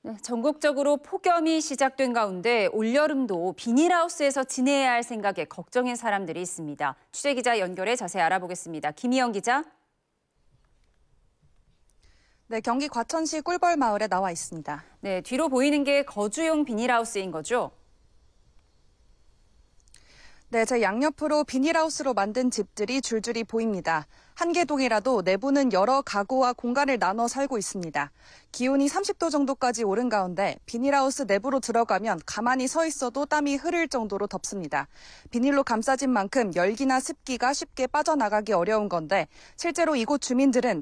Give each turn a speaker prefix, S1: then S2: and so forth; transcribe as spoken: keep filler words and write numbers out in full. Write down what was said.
S1: 전국적으로 폭염이 시작된 가운데 올여름도 비닐하우스에서 지내야 할 생각에 걱정인 사람들이 있습니다. 취재기자 연결해 자세히 알아보겠습니다. 김희영 기자.
S2: 네, 경기 과천시 꿀벌 마을에 나와 있습니다.
S1: 네, 뒤로 보이는 게 거주용 비닐하우스인 거죠?
S2: 네, 제 양옆으로 비닐하우스로 만든 집들이 줄줄이 보입니다. 한 개 동이라도 내부는 여러 가구와 공간을 나눠 살고 있습니다. 기온이 삼십 도 정도까지 오른 가운데 비닐하우스 내부로 들어가면 가만히 서 있어도 땀이 흐를 정도로 덥습니다. 비닐로 감싸진 만큼 열기나 습기가 쉽게 빠져나가기 어려운 건데 실제로 이곳 주민들은